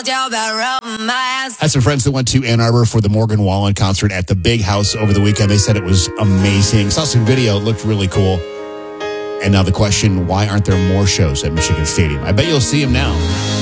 Had some friends that went to Ann Arbor for the Morgan Wallen concert at the Big House over the weekend. They said it was amazing. Saw some video. It looked really cool. And now the question, why aren't there more shows at Michigan Stadium? I bet you'll see them now.